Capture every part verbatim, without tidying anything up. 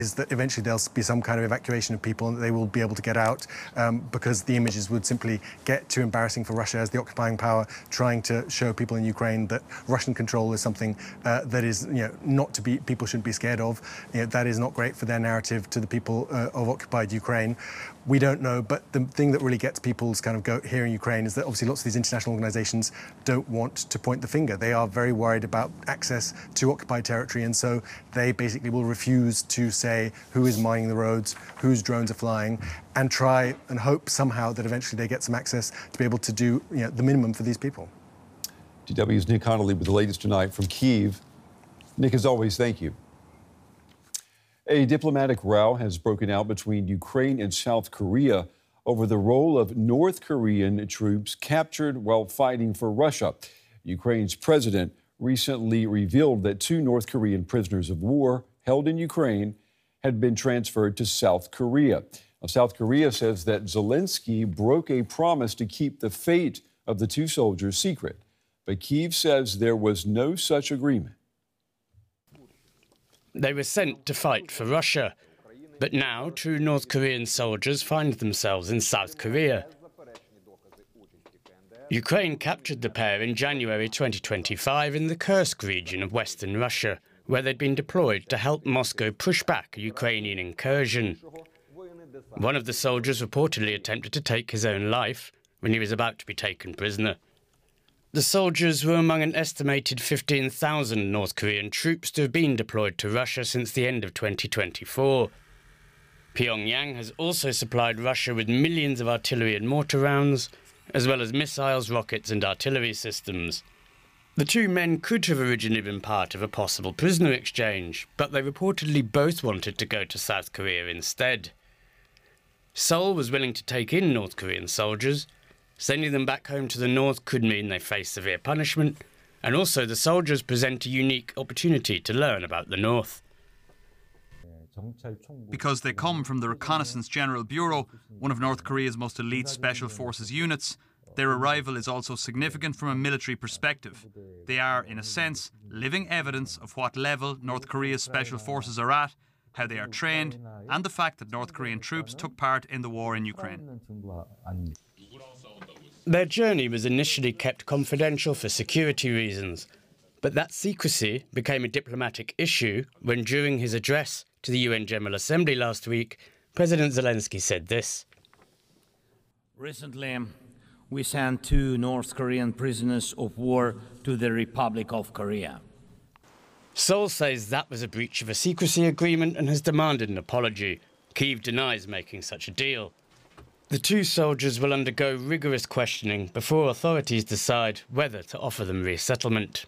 is that eventually there'll be some kind of evacuation of people and that they will be able to get out um, because the images would simply get too embarrassing for Russia as the occupying power, trying to show people in Ukraine that Russian control is something uh, that is, you know, not to be, people shouldn't be scared of. You know, that is not great for their narrative to the people uh, of occupied Ukraine. We don't know, but the thing that really gets people's kind of goat here in Ukraine is that obviously lots of these international organizations don't want to point the finger. They are very worried about access to occupied territory, and so they basically will refuse to say who is mining the roads, whose drones are flying, and try and hope somehow that eventually they get some access to be able to do, you know, the minimum for these people. D W's Nick Connolly with the latest tonight from Kyiv. Nick, as always, thank you. A diplomatic row has broken out between Ukraine and South Korea over the role of North Korean troops captured while fighting for Russia. Ukraine's president recently revealed that two North Korean prisoners of war held in Ukraine had been transferred to South Korea. Now, South Korea says that Zelensky broke a promise to keep the fate of the two soldiers secret, but Kyiv says there was no such agreement. They were sent to fight for Russia, but now two North Korean soldiers find themselves in South Korea. Ukraine captured the pair in January twenty twenty-five in the Kursk region of western Russia, where they'd been deployed to help Moscow push back a Ukrainian incursion. One of the soldiers reportedly attempted to take his own life when he was about to be taken prisoner. The soldiers were among an estimated fifteen thousand North Korean troops to have been deployed to Russia since the end of twenty twenty-four. Pyongyang has also supplied Russia with millions of artillery and mortar rounds, as well as missiles, rockets and artillery systems. The two men could have originally been part of a possible prisoner exchange, but they reportedly both wanted to go to South Korea instead. Seoul was willing to take in North Korean soldiers. Sending them back home to the north could mean they face severe punishment, and also the soldiers present a unique opportunity to learn about the north. Because they come from the Reconnaissance General Bureau, one of North Korea's most elite special forces units, their arrival is also significant from a military perspective. They are, in a sense, living evidence of what level North Korea's special forces are at, how they are trained, and the fact that North Korean troops took part in the war in Ukraine. Their journey was initially kept confidential for security reasons, but that secrecy became a diplomatic issue when, during his address to the U N General Assembly last week, President Zelensky said this. Recently, we sent two North Korean prisoners of war to the Republic of Korea. Seoul says that was a breach of a secrecy agreement and has demanded an apology. Kyiv denies making such a deal. The two soldiers will undergo rigorous questioning before authorities decide whether to offer them resettlement.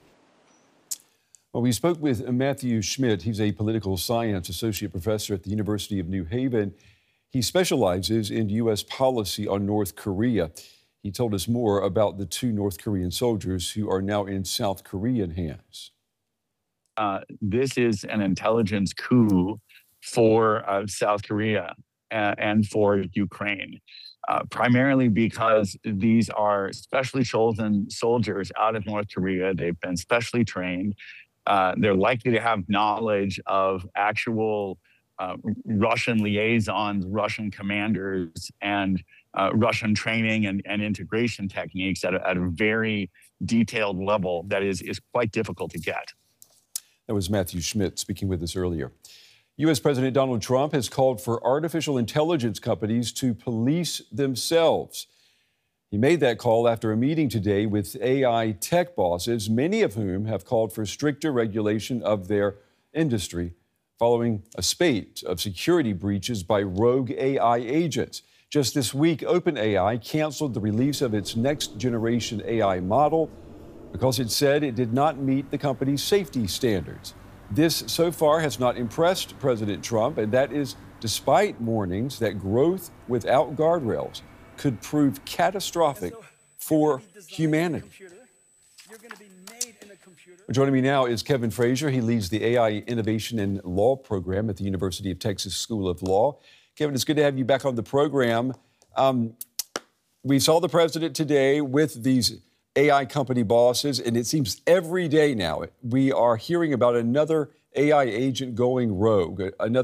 Well, we spoke with Matthew Schmidt. He's a political science associate professor at the University of New Haven. He specializes in U S policy on North Korea. He told us more about the two North Korean soldiers who are now in South Korean hands. Uh, this is an intelligence coup for uh, South Korea and, and for Ukraine, uh, primarily because these are specially chosen soldiers out of North Korea. They've been specially trained. Uh, they're likely to have knowledge of actual uh, Russian liaisons, Russian commanders, and uh, Russian training and, and integration techniques at a, at a very detailed level that is, is quite difficult to get. That was Matthew Schmidt speaking with us earlier. U S President Donald Trump has called for artificial intelligence companies to police themselves. He made that call after a meeting today with A I tech bosses, many of whom have called for stricter regulation of their industry, following a spate of security breaches by rogue A I agents. Just this week, OpenAI canceled the release of its next-generation A I model because it said it did not meet the company's safety standards. This, so far, has not impressed President Trump, and that is despite warnings that growth without guardrails could prove catastrophic for humanity. Joining me now is Kevin Frazier. He leads the A I Innovation and Law program at the University of Texas School of Law. Kevin, it's good to have you back on the program. Um, we saw the president today with these A I company bosses, and it seems every day now we are hearing about another A I agent going rogue, another